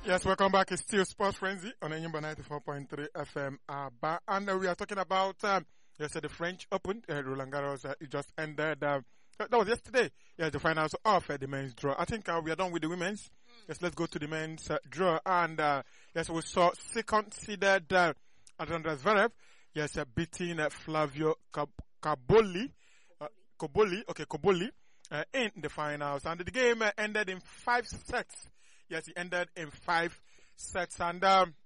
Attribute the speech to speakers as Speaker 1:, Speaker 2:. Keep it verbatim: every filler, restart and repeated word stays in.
Speaker 1: Yes, welcome back. It's still Sports Frenzy on Enyimba ninety-four point three F M. Uh, and uh, we are talking about, um, yes, uh, the French Open. Uh, Roland Garros, uh, it just ended. Uh, that was yesterday. Yes, the finals of uh, the men's draw. I think uh, we are done with the women's. Mm. Yes, let's go to the men's uh, draw. And, uh, yes, we saw second seeded, uh, Alexander Zverev. Yes, uh, beating uh, Flavio Cab- Caboli. Uh, Coboli. Okay, Coboli. Uh, in the finals. And the game uh, ended in five sets. Yes, he ended in five sets. And, um,